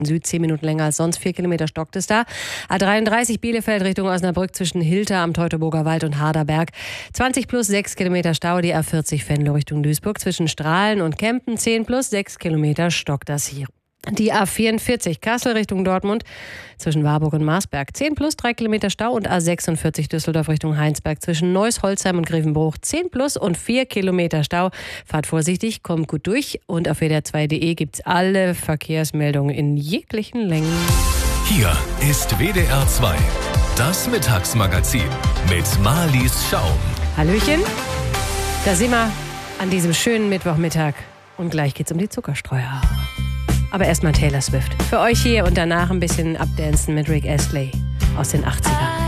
Süd 10 Minuten länger als sonst, 4 Kilometer stockt es da. A33 Bielefeld Richtung Osnabrück zwischen Hilter am Teutoburger Wald und Harderberg. 20 plus 6 Kilometer Stau, die A40 Venlo Richtung Duisburg zwischen Strahlen und Kempen. 10 plus 6 Kilometer stockt das hier. Die A44 Kassel Richtung Dortmund zwischen Warburg und Marsberg. 10 plus 3 Kilometer Stau und A46 Düsseldorf Richtung Heinsberg zwischen Neuss, Holzheim und Grevenbruch. 10 plus und 4 Kilometer Stau. Fahrt vorsichtig, kommt gut durch. Und auf wdr2.de gibt's alle Verkehrsmeldungen in jeglichen Längen. Hier ist WDR 2, das Mittagsmagazin mit Marlies Schaum. Hallöchen, da sind wir an diesem schönen Mittwochmittag. Und gleich geht's um die Zuckerstreuer. Aber erstmal Taylor Swift. Für euch hier und danach ein bisschen Updancen mit Rick Astley aus den 80ern.